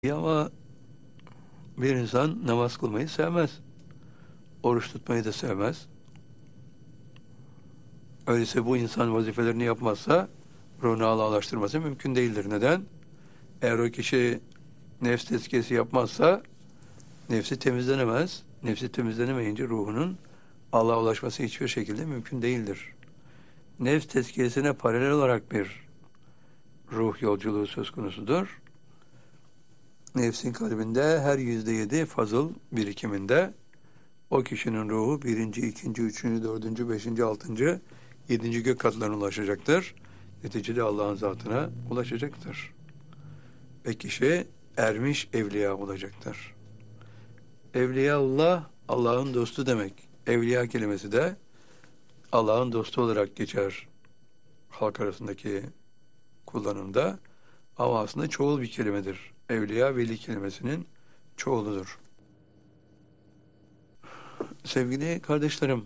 Ama bir insan namaz kılmayı sevmez. Oruç tutmayı da sevmez. Öyleyse bu insan vazifelerini yapmazsa ruhunu Allah'laştırması mümkün değildir. Neden? Eğer o kişi nefs tezkiyesi yapmazsa nefsi temizlenemez. Nefsi temizlenemeyince ruhunun Allah'a ulaşması hiçbir şekilde mümkün değildir. Nefs tezkiyesine paralel olarak bir ruh yolculuğu söz konusudur. Nefsin kalbinde her %7 fazıl birikiminde o kişinin ruhu birinci, ikinci, üçüncü, dördüncü, beşinci, altıncı, yedinci gök katlarına ulaşacaktır. Neticede Allah'ın zatına ulaşacaktır. Ve kişi ermiş evliya olacaktır. Evliyaullah, Allah'ın dostu demek. Evliya kelimesi de Allah'ın dostu olarak geçer halk arasındaki kullanımda. Ama aslında çoğul bir kelimedir. Evliya, veli kelimesinin çoğuludur. Sevgili kardeşlerim,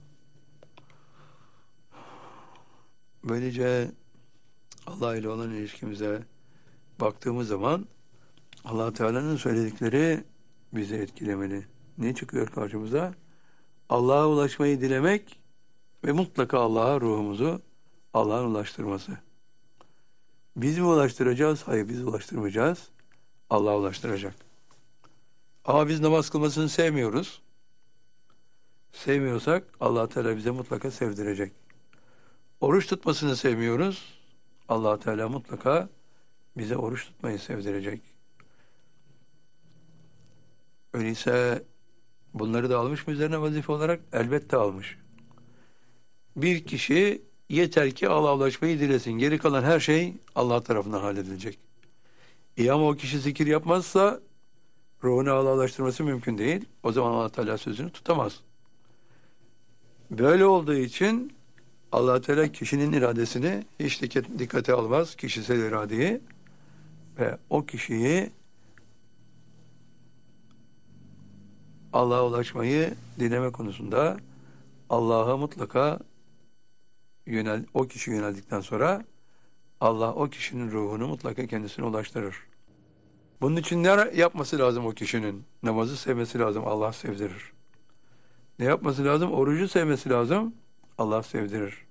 böylece Allah ile olan ilişkimize baktığımız zaman Allah Teala'nın söyledikleri bizi etkilemeli. Ne çıkıyor karşımıza? Allah'a ulaşmayı dilemek ve mutlaka Allah'a ruhumuzu Allah'ın ulaştırması. Biz mi ulaştıracağız? Hayır, biz ulaştırmayacağız. Allah ulaştıracak. Ama biz namaz kılmasını sevmiyoruz. Sevmiyorsak Allah Teala bize mutlaka sevdirecek. Oruç tutmasını sevmiyoruz. Allah Teala mutlaka bize oruç tutmayı sevdirecek. Öyleyse bunları da almış mı üzerine vazife olarak? Elbette almış. Bir kişi yeter ki Allah'a ulaşmayı dilesin. Geri kalan her şey Allah tarafından halledilecek. Ama o kişi zikir yapmazsa ruhunu Allah'a ulaştırması mümkün değil. O zaman Allah Teala sözünü tutamaz. Böyle olduğu için Allah Teala kişinin iradesini hiç dikkate almaz. Kişisel iradeyi ve o kişiyi Allah'a ulaşmayı dileme konusunda Allah'a mutlaka o kişi yöneldikten sonra Allah o kişinin ruhunu mutlaka kendisine ulaştırır. Bunun için ne yapması lazım o kişinin? Namazı sevmesi lazım, Allah sevdirir. Ne yapması lazım? Orucu sevmesi lazım, Allah sevdirir.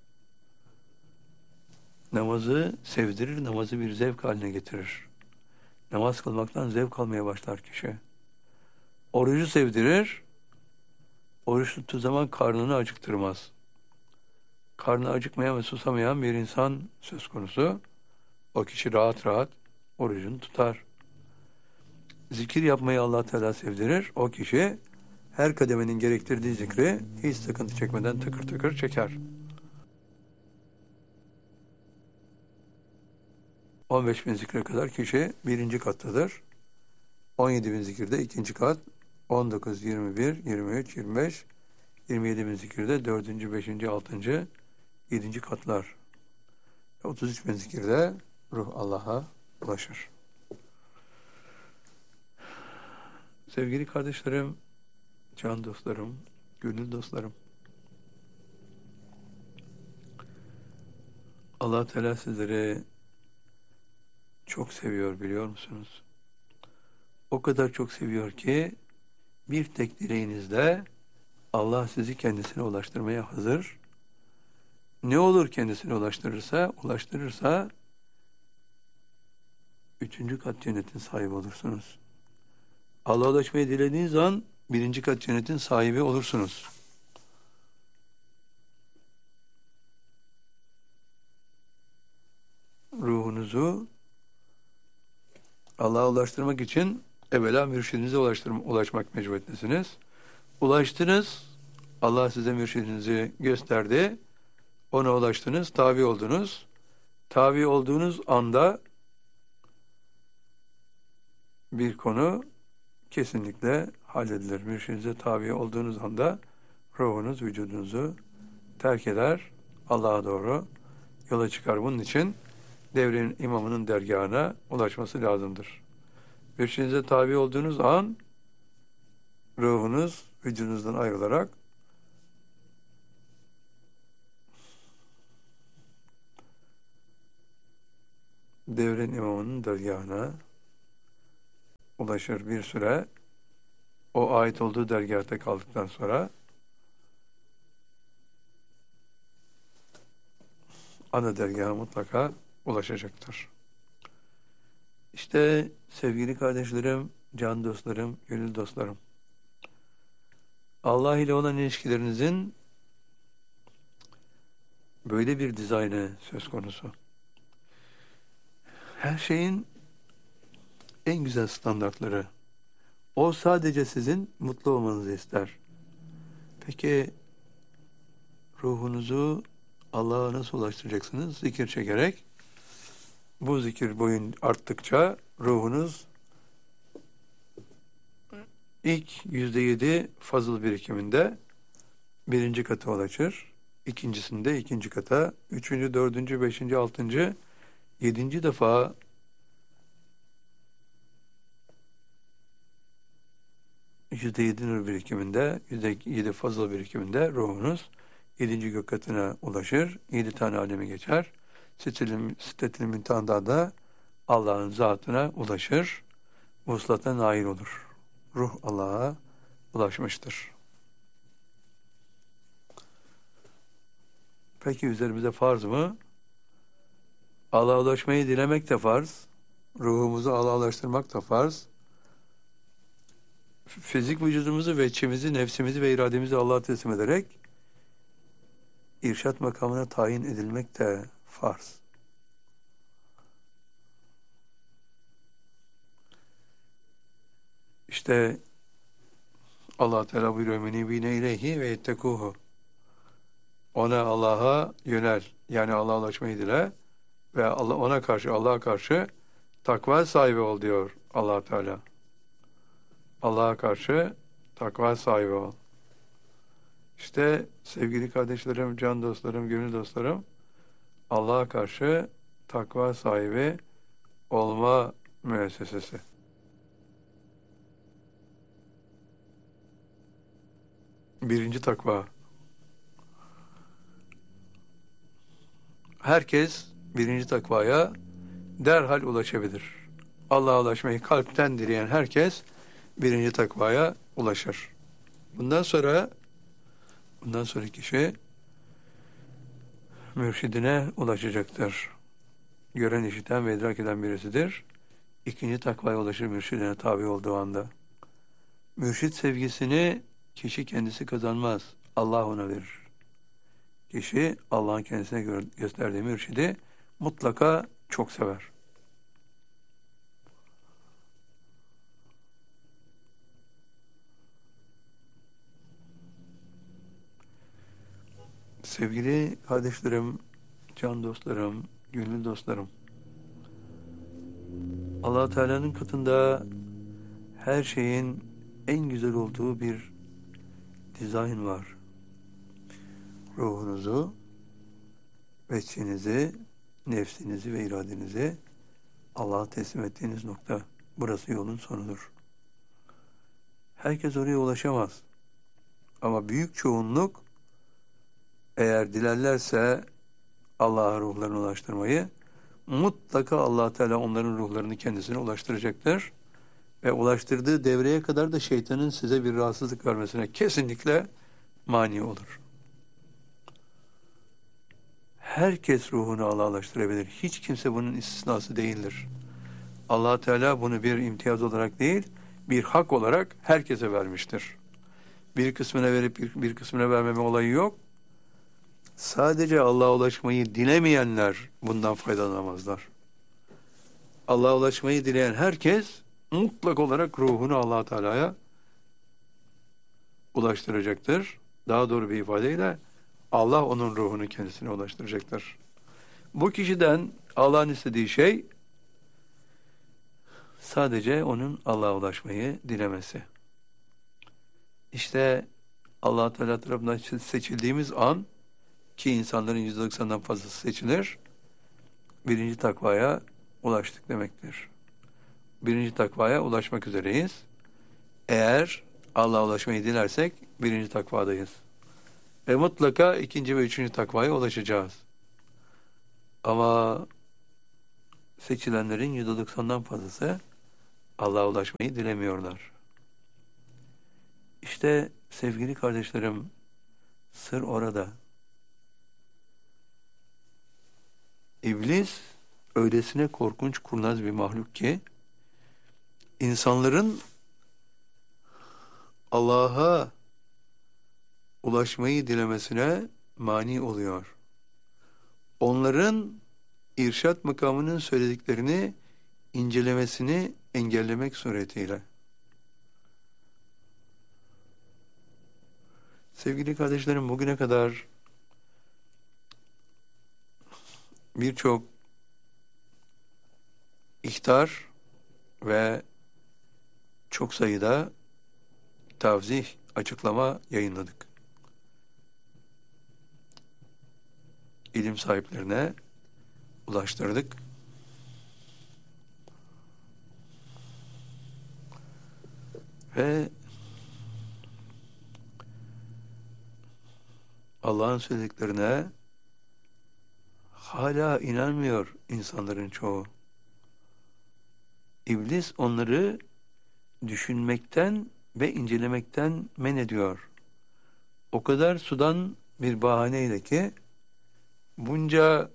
Namazı sevdirir, namazı bir zevk haline getirir. Namaz kılmaktan zevk almaya başlar kişi. Orucu sevdirir, oruç tuttuğu zaman karnını acıktırmaz. Karnı acıkmayan ve susamayan bir insan söz konusu. O kişi rahat rahat orucunu tutar. Zikir yapmayı Allah Teala sevdirir. O kişi her kademenin gerektirdiği zikri hiç sıkıntı çekmeden tıkır tıkır çeker. 15 bin zikre kadar kişi birinci kattadır. 17 bin zikirde ikinci kat. 19, 21, 23, 25, 27 bin zikirde dördüncü, beşinci, altıncı, yedinci katlar. 33 bin zikirde ruh Allah'a ulaşır. Sevgili kardeşlerim, can dostlarım, gönül dostlarım. Allah Teala sizleri çok seviyor biliyor musunuz? O kadar çok seviyor ki bir tek dileğinizde Allah sizi kendisine ulaştırmaya hazır. Ne olur kendisine ulaştırırsa üçüncü kat cennetin sahibi olursunuz. Allah'a ulaşmayı dilediğiniz an birinci kat cennetin sahibi olursunuz. Ruhunuzu Allah'a ulaştırmak için evvela mürşidinize ulaşmak mecburiyetlisiniz. Ulaştınız, Allah size mürşidinizi gösterdi, ona ulaştınız, tabi oldunuz. Tabi olduğunuz anda bir konu kesinlikle halledilir. Mürşidinize tabi olduğunuz anda ruhunuz vücudunuzu terk eder, Allah'a doğru yola çıkar. Bunun için devrin imamının dergahına ulaşması lazımdır. Mürşidinize tabi olduğunuz an ruhunuz vücudunuzdan ayrılarak devrin imamının dergahına ulaşır bir süre. O ait olduğu dergâhta kaldıktan sonra ana dergaha mutlaka ulaşacaktır. İşte sevgili kardeşlerim, can dostlarım, gönül dostlarım. Allah ile olan ilişkilerinizin böyle bir dizaynı söz konusu. Her şeyin en güzel standartları. O sadece sizin mutlu olmanızı ister. Peki ruhunuzu Allah'a nasıl ulaştıracaksınız? Zikir çekerek. Bu zikir boyun arttıkça ruhunuz ilk %7 fazıl birikiminde birinci kata ulaşır. İkincisinde ikinci kata, üçüncü, dördüncü, beşinci, altıncı, yedinci defa %7 nur birikiminde, %7 fazıl birikiminde ruhunuz 7. gök katına ulaşır. 7 tane alemi geçer. Siddetül Münteha'da da Allah'ın zatına ulaşır. Vuslata nail olur. Ruh Allah'a ulaşmıştır. Peki üzerimize farz mı? Allah'a ulaşmayı dilemek de farz. Ruhumuzu Allah'a ulaştırmak da farz. Fizik vücudumuzu ve içimizi, nefsimizi ve irademizi Allah'a teslim ederek irşat makamına tayin edilmek de farz. İşte Allah Teala buyuruyor menibine ileyhi ve yettekuhu. Ona Allah'a yönel. Yani Allah'a ulaşmayı dile ve Allah'a karşı takva sahibi ol diyor Allah Teala. Allah'a karşı takva sahibi ol. İşte sevgili kardeşlerim, can dostlarım, gönül dostlarım, Allah'a karşı takva sahibi olma müessesesi. Birinci takva. Herkes birinci takvaya derhal ulaşabilir. Allah'a ulaşmayı kalpten dileyen herkes birinci takvaya ulaşır. Bundan sonra kişi mürşidine ulaşacaktır. Gören, işiten ve idrak eden birisidir. İkinci takvaya ulaşır mürşidine tabi olduğu anda. Mürşid sevgisini kişi kendisi kazanmaz. Allah ona verir. Kişi Allah'ın kendisine gösterdiği mürşidi mutlaka çok sever. Sevgili kardeşlerim, can dostlarım, gönül dostlarım. Allah Teala'nın katında her şeyin en güzel olduğu bir dizayn var. Ruhunuzu, veçhinizi, nefsinizi ve iradenizi Allah'a teslim ettiğiniz nokta. Burası yolun sonudur. Herkes oraya ulaşamaz. Ama büyük çoğunluk eğer dilerlerse Allah'a ruhlarını ulaştırmayı, mutlaka Allah Teala onların ruhlarını kendisine ulaştıracaktır. Ve ulaştırdığı devreye kadar da şeytanın size bir rahatsızlık vermesine kesinlikle mani olur. Herkes ruhunu Allah'a ulaştırabilir. Hiç kimse bunun istisnası değildir. Allah Teala bunu bir imtiyaz olarak değil, bir hak olarak herkese vermiştir. Bir kısmına verip bir kısmına vermeme olayı yok. Sadece Allah'a ulaşmayı dilemeyenler bundan faydalanamazlar. Allah'a ulaşmayı dileyen herkes mutlak olarak ruhunu Allah Teala'ya ulaştıracaktır. Daha doğru bir ifadeyle Allah onun ruhunu kendisine ulaştıracaktır. Bu kişiden Allah'ın istediği şey sadece onun Allah'a ulaşmayı dilemesi. İşte Allah Teala tarafından seçildiğimiz an, ki insanların %90'dan fazlası seçilir, birinci takvaya ulaştık demektir. Birinci takvaya ulaşmak üzereyiz. Eğer Allah'a ulaşmayı dilersek birinci takvadayız. Ve mutlaka ikinci ve üçüncü takvaya ulaşacağız. Ama seçilenlerin %90'dan fazlası Allah'a ulaşmayı dilemiyorlar. İşte sevgili kardeşlerim, sır orada. İblis öylesine korkunç, kurnaz bir mahluk ki insanların Allah'a ulaşmayı dilemesine mani oluyor. Onların irşat makamının söylediklerini incelemesini engellemek suretiyle. Sevgili kardeşlerim, bugüne kadar birçok ihtar ve çok sayıda tavzih, açıklama yayınladık. İlim sahiplerine ulaştırdık. Ve Allah'ın söylediklerine hala inanmıyor insanların çoğu. İblis onları düşünmekten ve incelemekten men ediyor. O kadar sudan bir bahaneyle ki bunca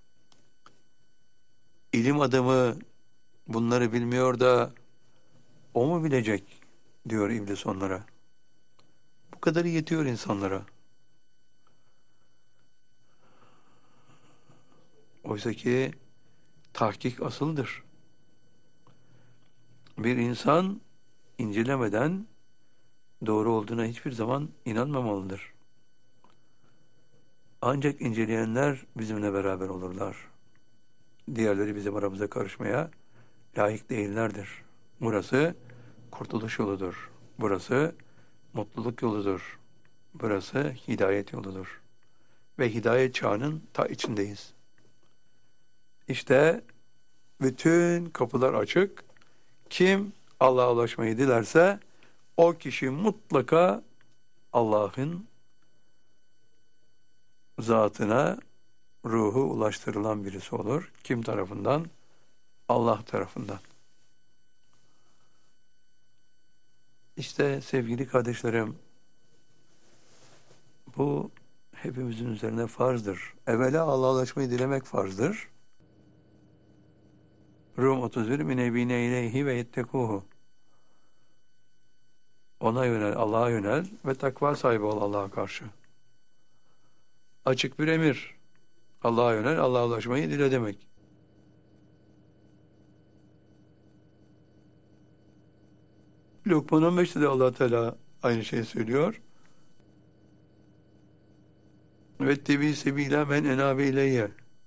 ilim adamı bunları bilmiyor da o mu bilecek diyor İblis onlara. Bu kadarı yetiyor insanlara. Oysa ki tahkik asıldır. Bir insan incelemeden doğru olduğuna hiçbir zaman inanmamalıdır. Ancak inceleyenler bizimle beraber olurlar. Diğerleri bizim aramıza karışmaya layık değillerdir. Burası kurtuluş yoludur. Burası mutluluk yoludur. Burası hidayet yoludur. Ve hidayet çağının ta içindeyiz. İşte bütün kapılar açık. Kim Allah'a ulaşmayı dilerse o kişi mutlaka Allah'ın zatına, ruhu ulaştırılan birisi olur. Kim tarafından? Allah tarafından. İşte sevgili kardeşlerim, bu hepimizin üzerine farzdır. Evvela Allah'a ulaşmayı dilemek farzdır. Rum 31 minebine ileyhi ve yettekuhu. Ona yönel, Allah'a yönel ve takva sahibi ol Allah'a karşı. Açık bir emir. Allah'a yönel, Allah'a ulaşmayı dile demek. Lokman 15'te de Allah Teala aynı şeyi söylüyor. Ve tebi sebile men enabe ileyye.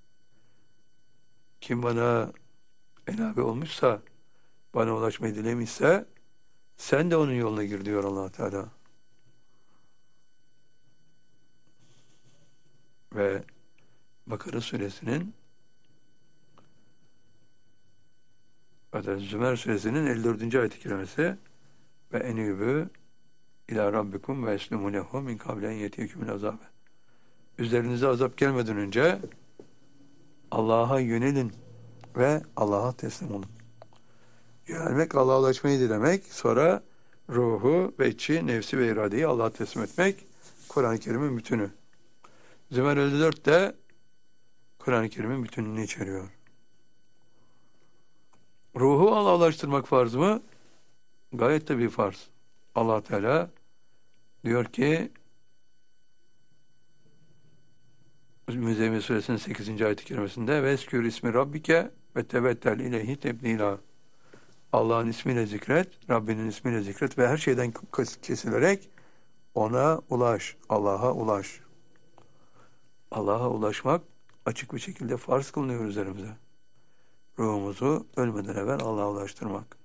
Kim bana enabe olmuşsa, bana ulaşmayı dilemişse, sen de onun yoluna gir diyor Allah Teala. Ve Bakara suresinin Zümer suresinin 54. ayet-i kerimesi ve enübü ila rabbikum ve eslimu lehu min kablen yetiyekümün azabe. Üzerinize azap gelmeden önce Allah'a yönelin ve Allah'a teslim olun. Yönelmek, Allah'a ulaşmayı dilemek, sonra ruhu ve içi, nefsi ve iradeyi Allah'a teslim etmek, Kur'an-ı Kerim'in bütünü. Zümer 54 de Kur'an-ı Kerim'in bütününü içeriyor. Ruhu Allah'a ulaştırmak farz mı? Gayet tabii farz. Allah Teala diyor ki Müzzemmil suresinin 8. ayet-i kerimesinde veskür ismi rabbike ve tevettel ileyhi tebdila. Allah'ın ismiyle zikret, Rabbinin ismiyle zikret ve her şeyden kesilerek ona ulaş, Allah'a ulaş. Allah'a ulaşmak açık bir şekilde farz kılınıyor üzerimize. Ruhumuzu ölmeden evvel Allah'a ulaştırmak.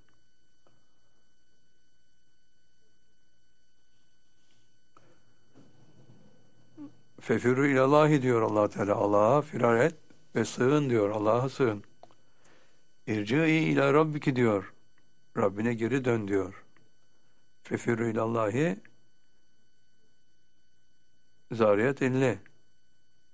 Fefirru ilallahi diyor Allah Teala. Allah'a firar et ve sığın diyor. Allah'a sığın. İrci'i ila rabbiki diyor. Rabbine geri dön diyor. Fefirru ilallahi Zariyat 50.